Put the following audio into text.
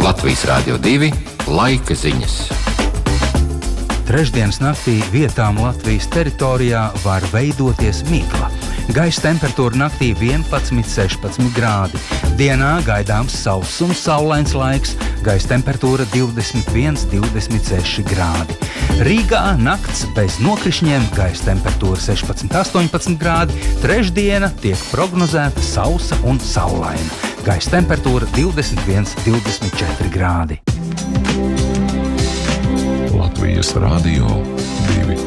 Latvijas Rādio 2 laika ziņas. Trešdienas naktī vietām Latvijas teritorijā var veidoties migla. Gaisa temperatūra naktī 11–16 grādi. Dienā gaidāms sauss un saulains laiks. Gaisa temperatūra 21–26 grādi. Rīgā nakts bez nokrišņiem. Gaisa temperatūra 16–18 grādi. Trešdiena tiek prognozēta sausa un saulaina. Gaisa temperatūra 21–24 grādi. Latvijas Rādio 2.